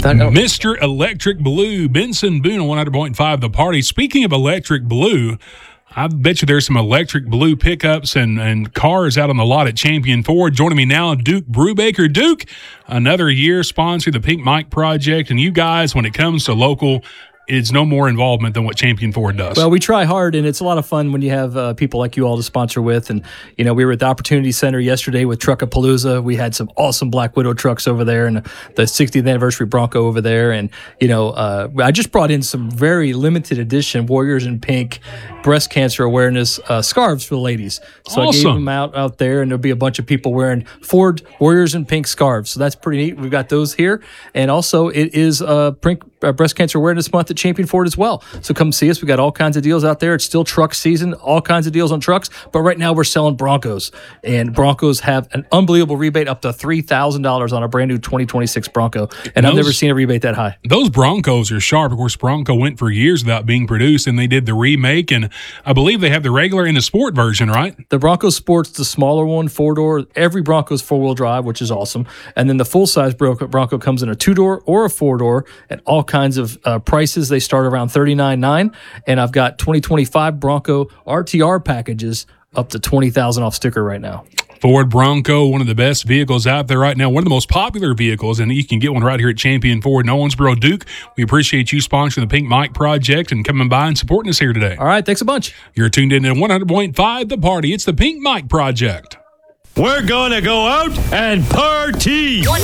Mr. Electric Blue, Benson Boone on 100.5 The Party. Speaking of Electric Blue, I bet you there's some Electric Blue pickups and cars out on the lot at Champion Ford. Joining me now, Duke Brubaker. Duke, another year sponsoring the Pink Mike Project, and you guys, when it comes to local, it's no more involvement than what Champion Ford does. Well, we try hard, and it's a lot of fun when you have people like you all to sponsor with. And, you know, we were at the Opportunity Center yesterday with Truckapalooza. We had some awesome Black Widow trucks over there and the 60th anniversary Bronco over there. And, you know, I just brought in some very limited edition Warriors in Pink breast cancer awareness scarves for the ladies. So awesome. I gave them out there, and there'll be a bunch of people wearing Ford Warriors in Pink scarves. So that's pretty neat. We've got those here. And also, it is Breast Cancer Awareness Month at Champion Ford as well. So come see us. We got all kinds of deals out there. It's still truck season, all kinds of deals on trucks. But right now we're selling Broncos, and Broncos have an unbelievable rebate up to $3,000 on a brand new 2026 Bronco. And I've never seen a rebate that high. Those Broncos are sharp. Of course, Bronco went for years without being produced, and they did the remake. And I believe they have the regular and the sport version, right? The Bronco Sport's the smaller one, 4-door. Every Bronco's 4-wheel drive, which is awesome. And then the full-size Bronco comes in a 2-door or a 4-door at all kinds of prices. They start around $39,900, and I've got 2025 Bronco RTR packages up to $20,000 off sticker right now. Ford Bronco, one of the best vehicles out there right now, one of the most popular vehicles, and you can get one right here at Champion Ford in Owensboro. Duke, we appreciate you sponsoring the Pink Mike Project and coming by and supporting us here today. All right, thanks a bunch. You're tuned in to 100.5 The Party. It's the Pink Mike Project. We're gonna go out and party.